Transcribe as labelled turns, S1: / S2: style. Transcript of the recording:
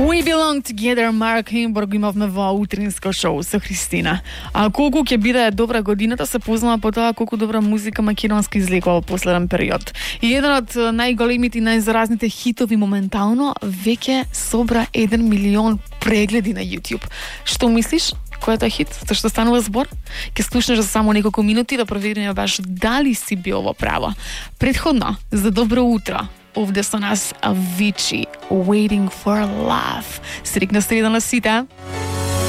S1: We belong together, Mark Hemburg имавме во утринско шоу со Христина. А колку ќе биде добра годината се познава по тоа колку добра музика македонска излекува во последен период. И еден од најголемите и најзаразните хитови моментално веќе собра 1 милион прегледи на YouTube. Што мислиш? Кој е тој хит? За што станува збор? Ке слушнеш за само неколку минути да провериме баш дали си бил во право. Претходно, за добро утро. Овде со нас Avicii, Waiting for Love. Срекна среда на сите.